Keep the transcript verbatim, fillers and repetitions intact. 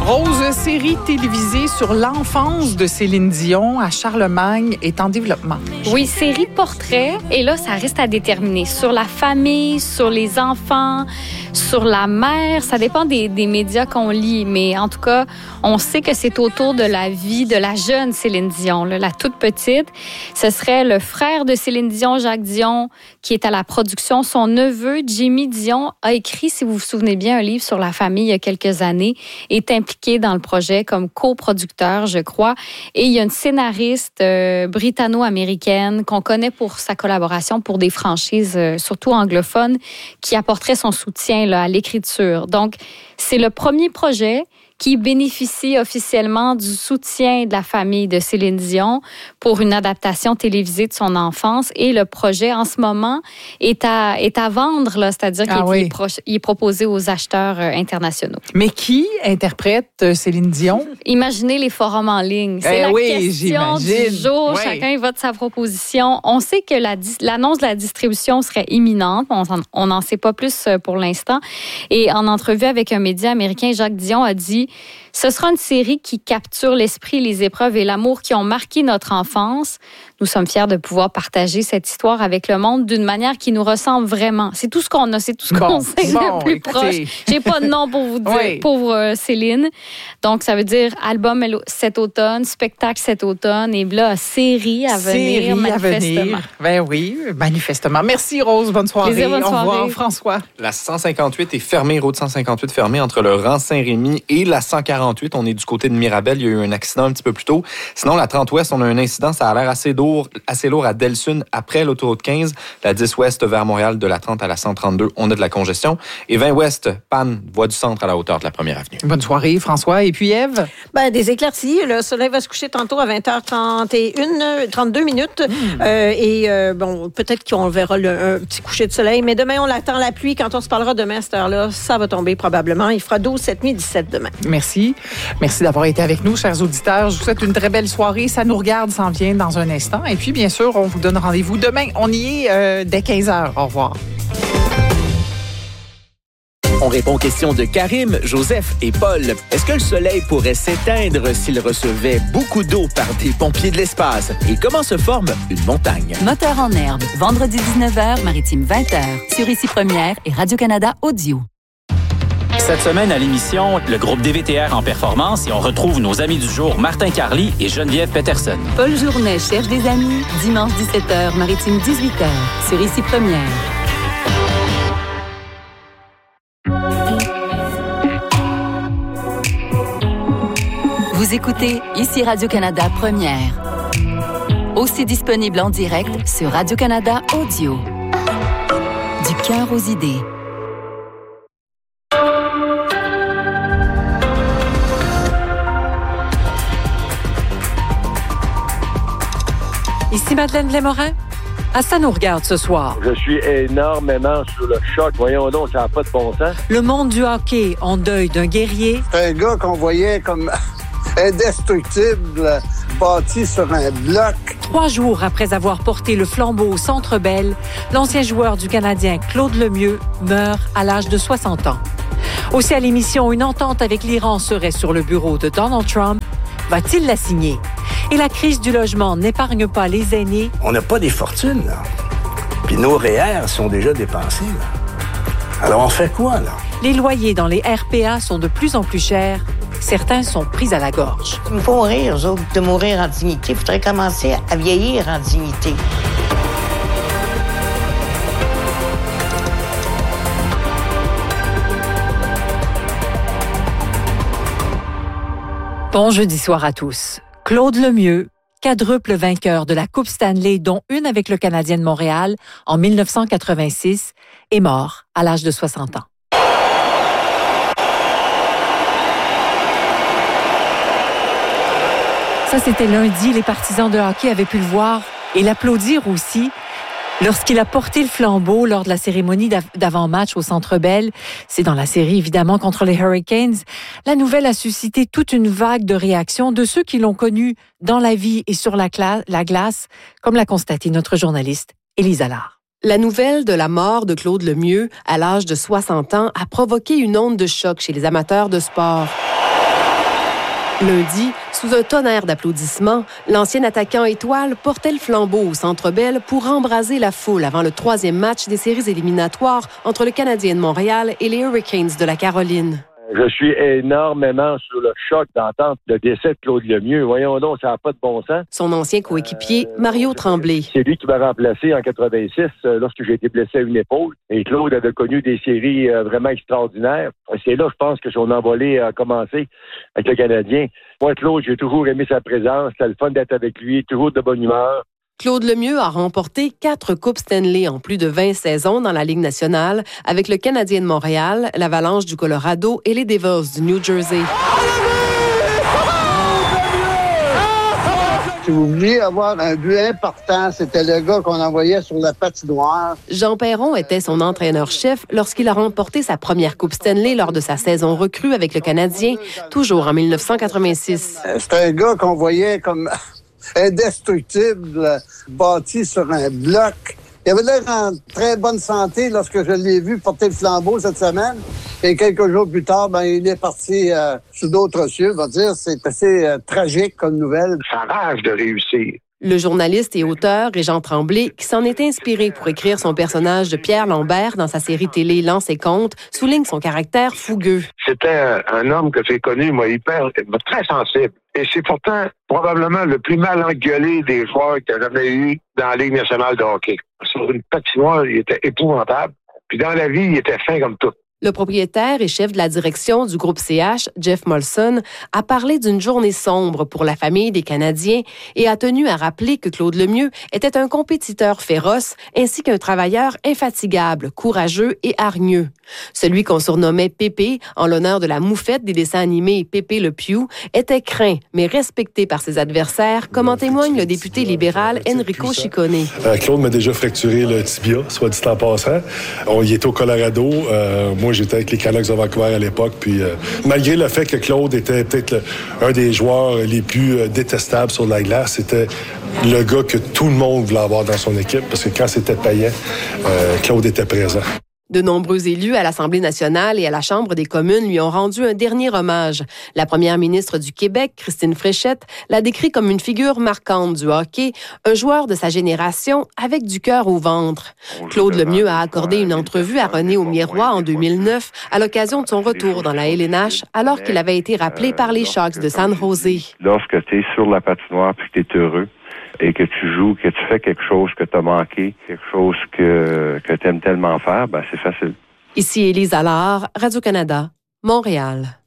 Rose, série télévisée sur l'enfance de Céline Dion à Charlemagne est en développement. Oui, série portrait. Et là, ça reste à déterminer. Sur la famille, sur les enfants, sur la mère. Ça dépend des, des médias qu'on lit. Mais en tout cas, on sait que c'est autour de la vie de la jeune Céline Dion, là, la toute petite. Ce serait le frère de Céline Dion, Jacques Dion, qui est à la production. Son neveu, Jimmy Dion, a écrit, si vous vous souvenez bien, un livre sur la famille il y a quelques années, est impliqué dans le projet comme coproducteur, je crois. Et il y a une scénariste euh, britanno-américaine qu'on connaît pour sa collaboration pour des franchises, euh, surtout anglophones, qui apporterait son soutien là, à l'écriture. Donc, c'est le premier projet qui bénéficie officiellement du soutien de la famille de Céline Dion pour une adaptation télévisée de son enfance. Et le projet, en ce moment, est à, est à vendre, là, c'est-à-dire ah qu'il oui. est, pro, il est proposé aux acheteurs euh, internationaux. Mais qui interprèète euh, Céline Dion? Imaginez les forums en ligne. C'est eh la oui, question j'imagine. du jour. Oui. Chacun vote sa proposition. On sait que la, l'annonce de la distribution serait imminente. On n'en sait pas plus pour l'instant. Et en entrevue avec un média américain, Jacques Dion a dit « Ce sera une série qui capture l'esprit, les épreuves et l'amour qui ont marqué notre enfance. Nous sommes fiers de pouvoir partager cette histoire avec le monde d'une manière qui nous ressemble vraiment. » C'est tout ce qu'on a, c'est tout ce bon, qu'on sait bon, le plus écoutez. proche. J'ai pas de nom pour vous dire, oui. pauvre Céline. Donc, ça veut dire album cet automne, spectacle cet automne et là, série à venir, série manifestement. À venir. Ben oui, manifestement. Merci Rose, bonne soirée. Plaisir, bonne soirée. Au revoir François. La cent cinquante-huit est fermée, route cent cinquante-huit fermée entre le rang Saint-Rémy et la cent quarante-huit. On est du côté de Mirabel. Il y a eu un accident un petit peu plus tôt. Sinon, la trente ouest, on a un incident. Ça a l'air assez lourd, assez lourd à Delsun après l'autoroute quinze. La dix ouest vers Montréal, de la trente à la cent trente-deux. On a de la congestion. Et vingt ouest, panne, voie du centre à la hauteur de la première avenue. Bonne soirée, François. Et puis Ève? Ben, des éclaircies. Le soleil va se coucher tantôt à vingt heures trente et une, trente-deux minutes. Mmh. Euh, et euh, bon, peut-être qu'on verra le, un petit coucher de soleil. Mais demain, on attend la pluie. Quand on se parlera demain à cette heure-là, ça va tomber probablement. Il fera douze, cette nuit, dix-sept demain. Merci. Merci d'avoir été avec nous, chers auditeurs. Je vous souhaite une très belle soirée. Ça nous regarde, s'en vient dans un instant. Et puis, bien sûr, on vous donne rendez-vous demain. On y est euh, dès quinze heures. Au revoir. On répond aux questions de Karim, Joseph et Paul. Est-ce que le soleil pourrait s'éteindre s'il recevait beaucoup d'eau par des pompiers de l'espace? Et comment se forme une montagne? Moteur en herbe, vendredi dix-neuf heures, Maritime vingt heures, sur Ici Première et Radio-Canada Audio. Cette semaine à l'émission, le groupe D V T R en performance et on retrouve nos amis du jour Martin Carly et Geneviève Peterson. Paul Journet cherche des amis, dimanche dix-sept heures, Maritime dix-huit heures, sur Ici Première. Vous écoutez Ici Radio-Canada Première. Aussi disponible en direct sur Radio-Canada Audio. Du cœur aux idées. Ici Madeleine Lémorin. Ah, ça nous regarde ce soir. Je suis énormément sous le choc. Voyons donc, ça n'a pas de bon sens. Le monde du hockey en deuil d'un guerrier. C'est un gars qu'on voyait comme indestructible, bâti sur un bloc. Trois jours après avoir porté le flambeau au Centre Bell, l'ancien joueur du Canadien Claude Lemieux meurt à l'âge de soixante ans. Aussi à l'émission, une entente avec l'Iran serait sur le bureau de Donald Trump. Va-t-il la signer? Et la crise du logement n'épargne pas les aînés. On n'a pas des fortunes, là. Puis nos R E E R sont déjà dépensés, là. Alors on fait quoi, là? Les loyers dans les R P A sont de plus en plus chers. Certains sont pris à la gorge. Il faut mourir, eux autres, de mourir en dignité. Il faudrait commencer à vieillir en dignité. Bon jeudi soir à tous. Claude Lemieux, quadruple vainqueur de la Coupe Stanley, dont une avec le Canadien de Montréal en dix-neuf cent quatre-vingt-six, est mort à l'âge de soixante ans. Ça, c'était lundi. Les partisans de hockey avaient pu le voir et l'applaudir aussi lorsqu'il a porté le flambeau lors de la cérémonie d'avant-match au Centre Bell. C'est dans la série, évidemment, contre les Hurricanes. La nouvelle a suscité toute une vague de réactions de ceux qui l'ont connu dans la vie et sur la, cla- la glace, comme l'a constaté notre journaliste Élise Allard. La nouvelle de la mort de Claude Lemieux, à l'âge de soixante ans, a provoqué une onde de choc chez les amateurs de sport. Lundi, sous un tonnerre d'applaudissements, l'ancien attaquant étoile portait le flambeau au Centre Bell pour embraser la foule avant le troisième match des séries éliminatoires entre le Canadien de Montréal et les Hurricanes de la Caroline. Je suis énormément sur le choc d'entendre le décès de Claude Lemieux. Voyons donc, ça n'a pas de bon sens. Son ancien coéquipier, Mario Tremblay. C'est lui qui m'a remplacé en quatre-vingt-six euh, lorsque j'ai été blessé à une épaule. Et Claude avait connu des séries euh, vraiment extraordinaires. C'est là, je pense, que son envolée a commencé avec le Canadien. Moi, Claude, j'ai toujours aimé sa présence. C'était le fun d'être avec lui, toujours de bonne humeur. Claude Lemieux a remporté quatre Coupes Stanley en plus de vingt saisons dans la Ligue nationale avec le Canadien de Montréal, l'Avalanche du Colorado et les Devils du New Jersey. Si vous vouliez avoir un but important, c'était le gars qu'on envoyait sur la patinoire. Jean Perron était son entraîneur-chef lorsqu'il a remporté sa première Coupe Stanley lors de sa saison recrue avec le Canadien, toujours en dix-neuf cent quatre-vingt-six. C'était un gars qu'on voyait comme indestructible, bâti sur un bloc. Il avait l'air en très bonne santé lorsque je l'ai vu porter le flambeau cette semaine. Et quelques jours plus tard, ben, il est parti euh, sous d'autres cieux. On va dire, c'est assez euh, tragique comme nouvelle. Ça rage de réussir. Le journaliste et auteur Régent Tremblay, qui s'en est inspiré pour écrire son personnage de Pierre Lambert dans sa série télé Lance et Compte, souligne son caractère fougueux. C'était un, un homme que j'ai connu, moi, hyper, très sensible. Et c'est pourtant probablement le plus mal engueulé des joueurs qu'il y a jamais eu dans la Ligue nationale de hockey. Sur une patinoire, il était épouvantable. Puis dans la vie, il était fin comme tout. Le propriétaire et chef de la direction du groupe C H, Jeff Molson, a parlé d'une journée sombre pour la famille des Canadiens et a tenu à rappeler que Claude Lemieux était un compétiteur féroce ainsi qu'un travailleur infatigable, courageux et hargneux. Celui qu'on surnommait Pépé, en l'honneur de la moufette des dessins animés Pépé le Pew, était craint mais respecté par ses adversaires, comme en témoigne le député libéral Enrico Ciccone. Euh, Claude m'a déjà fracturé le tibia, soit dit en passant. On y était au Colorado. Euh, moi, j'étais avec les Canucks de Vancouver à l'époque. Puis, euh, malgré le fait que Claude était peut-être le, un des joueurs les plus euh, détestables sur la glace, c'était le gars que tout le monde voulait avoir dans son équipe. Parce que quand c'était payant, euh, Claude était présent. De nombreux élus à l'Assemblée nationale et à la Chambre des communes lui ont rendu un dernier hommage. La première ministre du Québec, Christine Fréchette, l'a décrit comme une figure marquante du hockey, un joueur de sa génération avec du cœur au ventre. Claude Lemieux a accordé une entrevue à René Aumier-Roy en deux mille neuf à l'occasion de son retour dans la L N H, alors qu'il avait été rappelé par les Sharks de San Jose. Lorsque tu es sur la patinoire et que tu es heureux, et que tu joues, que tu fais quelque chose que tu as manqué, quelque chose que, que tu aimes tellement faire, ben c'est facile. Ici Élise Allard, Radio-Canada, Montréal.